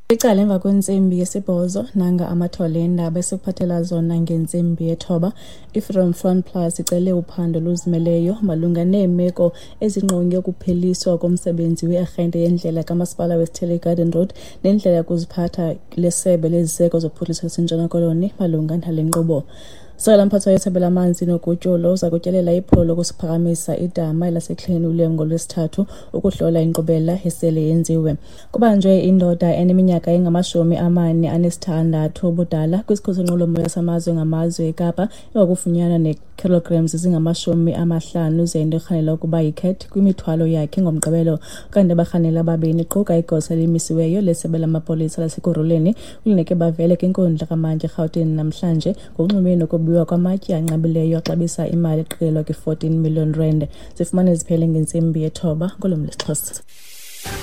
Icala emva kwensimbi yesibhozo nanga amathole endaba esiphathela zona ngensimbi yethoba. I-Freedom Front Plus icele uphando oluzimeleyo malunga neemeko ezingqonge ukupheliswa komsebenzi we-arhente yendlela kamasipala West Garden Road nendlela yokuziphatha lesebe leziseko zophuhliso lwaseNtshona Koloni malunga nale nkqubo. Sekela mphatho yesebe lamanzi nogutyulo uza kutyelela iphulo lokusiphakamisa idama elaseKleni William ngolwesithathu ukuhlola inkqubela esele yenziwe. Kubanjwe indoda eneminyaka engama-46 ubudala kwisikhozo senqwelomoya samazwe ngamazwe eKapa emva kokufunyanwa ne-kilograms ezingama-50 zento erhanela ukuba yi-cat kwimithwalo yakhe ngomgqibelo. Kanti abarhaneli ababini quka igosa elimisiweyo lesebe lamapolisa laseKuruleni kulinike bavele kwinkundla kamantyi eRhawutini namhlanje ngokunxumene nokubiwa kwamatye anqabileyo axabisa imali eqikelelwa kwi-R14 million. Zifumane ziphele ngentsimbi yethoba ngolwimi lwesiXhosa.